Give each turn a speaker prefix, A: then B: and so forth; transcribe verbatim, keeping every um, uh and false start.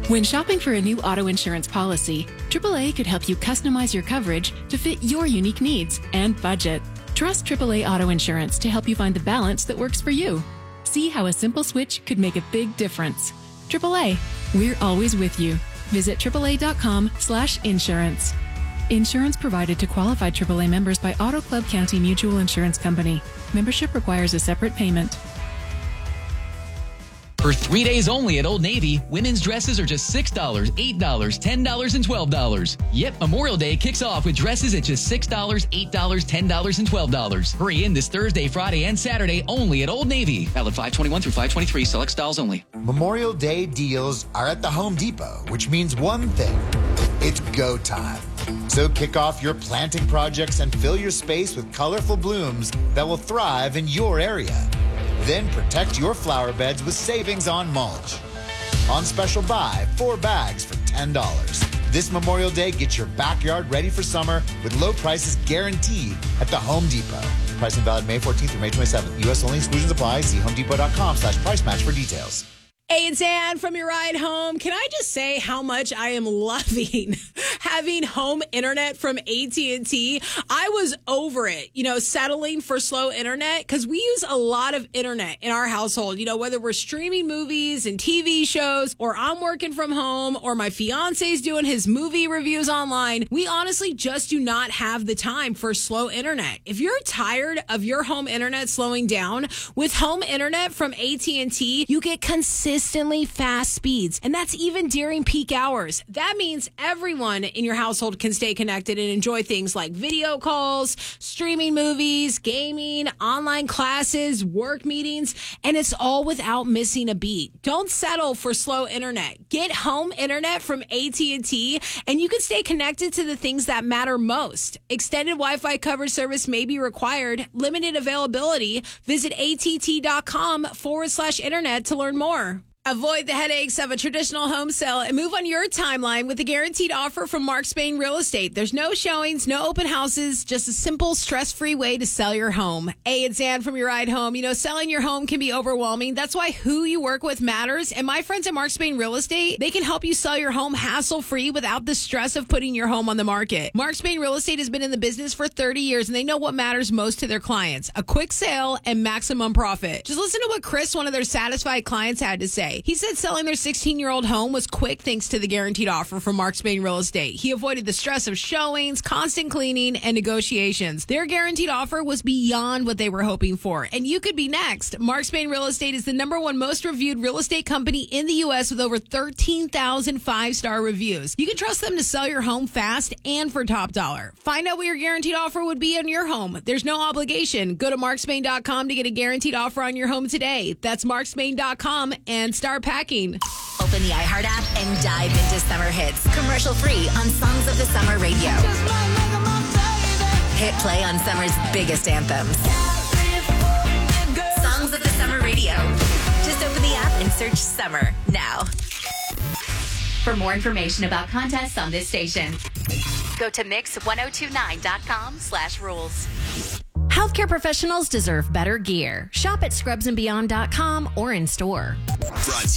A: When shopping for a new auto insurance policy, triple A could help you customize your coverage to fit your unique needs and budget. Trust triple A Auto Insurance to help you find the balance that works for you. See how a simple switch could make a big difference. triple A, we're always with you. Visit triple A dot com slash insurance. Insurance provided to qualified triple A members by Auto Club County Mutual Insurance Company. Membership requires a separate payment.
B: For three days only at Old Navy, women's dresses are just six dollars, eight dollars, ten dollars, and twelve dollars. Yep, Memorial Day kicks off with dresses at just six dollars, eight dollars, ten dollars, and twelve dollars. Hurry in this Thursday, Friday, and Saturday only at Old Navy. Valid five twenty-one through five twenty-three, select styles only.
C: Memorial Day deals are at the Home Depot, which means one thing. It's go time. So kick off your planting projects and fill your space with colorful blooms that will thrive in your area. Then protect your flower beds with savings on mulch. On special buy, four bags for ten dollars. This Memorial Day, get your backyard ready for summer with low prices guaranteed at the Home Depot. Pricing valid May fourteenth through May twenty-seventh. U S only, exclusions apply. See homedepot.com slash price match for details.
D: Hey, it's Ann from your ride home. Can I just say how much I am loving having home internet from A T and T? I was over it, you know, settling for slow internet because we use a lot of internet in our household, you know, whether we're streaming movies and T V shows or I'm working from home or my fiance's doing his movie reviews online. We honestly just do not have the time for slow internet. If you're tired of your home internet slowing down, with home internet from A T and T, you get consistent Consistently fast speeds, and that's even during peak hours. That means everyone in your household can stay connected and enjoy things like video calls, streaming movies, gaming, online classes, work meetings, and it's all without missing a beat. Don't settle for slow internet. Get home internet from A T and T, and you can stay connected to the things that matter most. Extended Wi-Fi coverage service may be required. Limited availability. Visit att.com forward slash internet to learn more. Avoid the headaches of a traditional home sale and move on your timeline with a guaranteed offer from Mark Spain Real Estate. There's no showings, no open houses, just a simple, stress-free way to sell your home. Hey, it's Ann from your ride home. You know, selling your home can be overwhelming. That's why who you work with matters. And my friends at Mark Spain Real Estate, they can help you sell your home hassle-free without the stress of putting your home on the market. Mark Spain Real Estate has been in the business for thirty years, and they know what matters most to their clients: a quick sale and maximum profit. Just listen to what Chris, one of their satisfied clients, had to say. He said selling their sixteen-year-old home was quick thanks to the guaranteed offer from Mark Spain Real Estate. He avoided the stress of showings, constant cleaning, and negotiations. Their guaranteed offer was beyond what they were hoping for, and you could be next. Mark Spain Real Estate is the number one most reviewed real estate company in the U S with over thirteen thousand five-star reviews. You can trust them to sell your home fast and for top dollar. Find out what your guaranteed offer would be on your home. There's no obligation. Go to mark spain dot com to get a guaranteed offer on your home today. That's mark spain dot com and start packing.
E: Open the iHeart app and dive into summer hits. Commercial free on Songs of the Summer radio. Hit play on summer's biggest anthems. Songs of the Summer radio. Just open the app and search Summer now. For more information about contests on this station, go to mix ten twenty-nine dot com slash rules.
F: Healthcare professionals deserve better gear. Shop at scrubs and beyond dot com or in store.